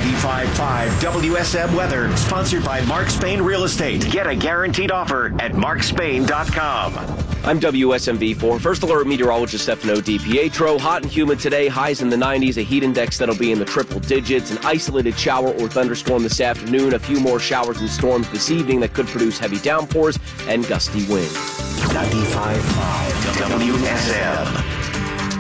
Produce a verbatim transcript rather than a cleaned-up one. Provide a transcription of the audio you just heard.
ninety-five point five W S M Weather, sponsored by Mark Spain Real Estate. Get a guaranteed offer at mark spain dot com. I'm W S M V four First Alert meteorologist Stefano DiPietro. Hot and humid today, highs in the nineties, a heat index that'll be in the triple digits, an isolated shower or thunderstorm this afternoon, a few more showers and storms this evening that could produce heavy downpours and gusty winds. ninety-five point five W S M.